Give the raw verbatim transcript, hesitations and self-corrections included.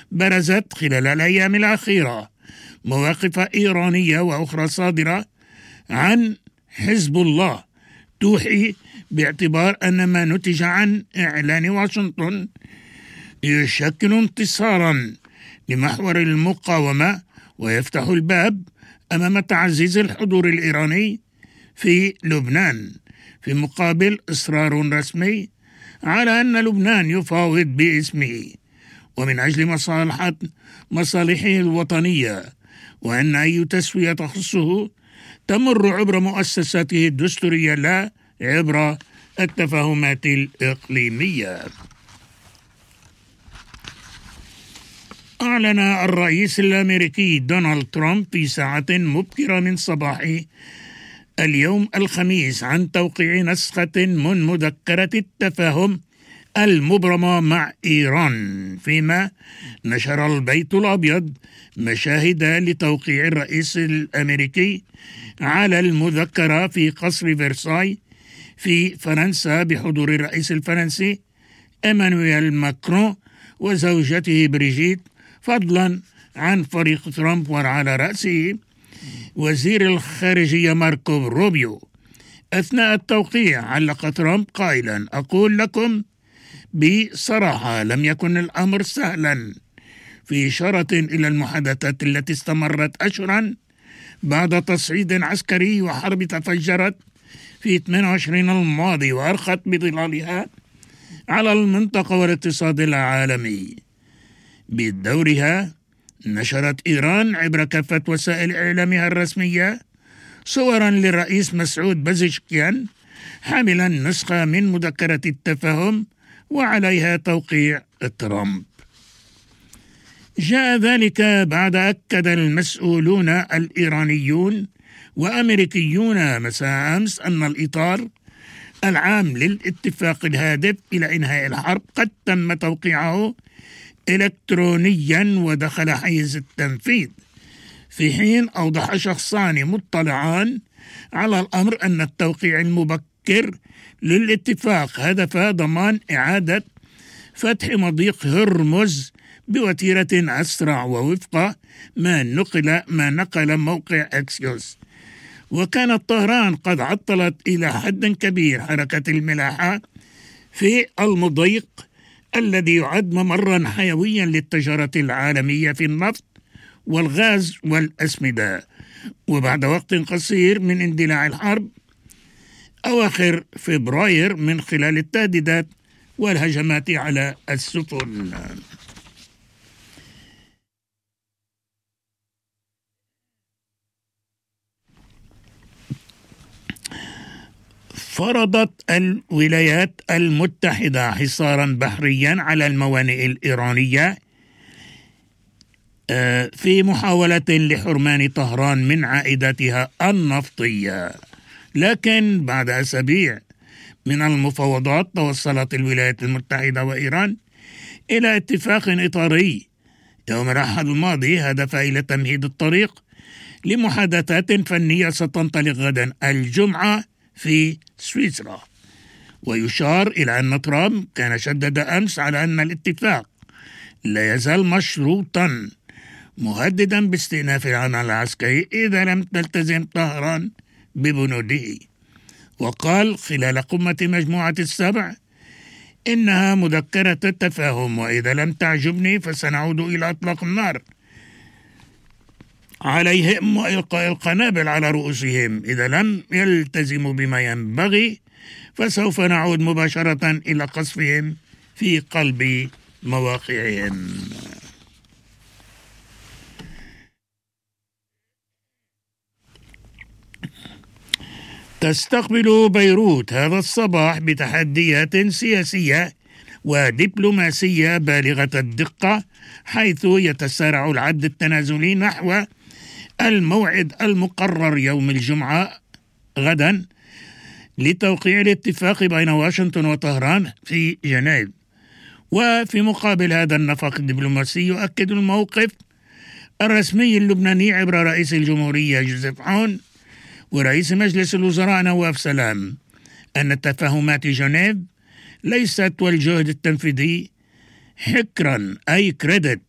برزت خلال الأيام الأخيرة مواقف إيرانية وأخرى صادرة عن حزب الله توحي باعتبار أن ما نتج عن إعلان واشنطن يشكل انتصارا لمحور المقاومة ويفتح الباب أمام تعزيز الحضور الإيراني في لبنان، في مقابل إصرار رسمي على أن لبنان يفاوض باسمه ومن أجل مصالحة مصالحه الوطنية، وأن أي تسوية تخصه تمر عبر مؤسساته الدستورية لا عبر التفاهمات الإقليمية. أعلن الرئيس الأمريكي دونالد ترامب في ساعة مبكرة من صباح اليوم الخميس عن توقيع نسخة من مذكرة التفاهم المبرمة مع إيران، فيما نشر البيت الأبيض مشاهد لتوقيع الرئيس الأمريكي على المذكرة في قصر فرساي في فرنسا بحضور الرئيس الفرنسي إيمانويل ماكرون وزوجته بريجيت، فضلا عن فريق ترامب وعلى رأسه وزير الخارجية ماركو روبيو. أثناء التوقيع علق ترامب قائلا: أقول لكم بصراحة لم يكن الأمر سهلا، في إشارة إلى المحادثات التي استمرت أشهرا بعد تصعيد عسكري وحرب تفجرت في اثنين وعشرين الماضي وأرخت بظلالها على المنطقة والاقتصاد العالمي. بدورها نشرت إيران عبر كافة وسائل إعلامها الرسمية صورا للرئيس مسعود بزشكيان حاملا نسخة من مذكرة التفاهم وعليها توقيع ترامب. جاء ذلك بعد أكد المسؤولون الإيرانيون وأمريكيون مساء أمس أن الإطار العام للاتفاق الهادف إلى إنهاء الحرب قد تم توقيعه إلكترونيا ودخل حيز التنفيذ، في حين أوضح شخصان مطلعان على الأمر أن التوقيع المبكر للاتفاق هدف ضمان إعادة فتح مضيق هرمز بوتيرة أسرع ووفق ما نقل ما نقل موقع أكسيوس. وكانت طهران قد عطلت إلى حد كبير حركة الملاحة في المضيق الذي يعد ممرا حيويا للتجارة العالمية في النفط والغاز والأسمدة. وبعد وقت قصير من اندلاع الحرب أواخر فبراير من خلال التهديدات والهجمات على السفن. فرضت الولايات المتحدة حصارا بحريا على الموانئ الإيرانية في محاولة لحرمان طهران من عائداتها النفطية، لكن بعد أسابيع من المفاوضات توصلت الولايات المتحدة وإيران إلى اتفاق إطاري يوم الأحد الماضي هدف إلى تمهيد الطريق لمحادثات فنية ستنطلق غدا الجمعة في سويسرا. ويشار إلى أن ترامب كان شدد أمس على أن الاتفاق لا يزال مشروطا، مهددا باستئناف العمل العسكري إذا لم تلتزم طهران ببنوده. وقال خلال قمة مجموعة السبع إنها مذكرة التفاهم، وإذا لم تعجبني فسنعود إلى إطلاق النار عليهم وإلقاء القنابل على رؤوسهم. إذا لم يلتزموا بما ينبغي فسوف نعود مباشرة إلى قصفهم في قلب مواقعهم. تستقبل بيروت هذا الصباح بتحديات سياسية ودبلوماسية بالغة الدقة، حيث يتسارع العد التنازلي نحو الموعد المقرر يوم الجمعة غدا لتوقيع الاتفاق بين واشنطن وطهران في جنيف. وفي مقابل هذا النفق الدبلوماسي يؤكد الموقف الرسمي اللبناني عبر رئيس الجمهورية جوزيف عون ورئيس مجلس الوزراء نواف سلام أن تفاهمات جنيف ليست والجهد التنفيذي حكرا أي كريدت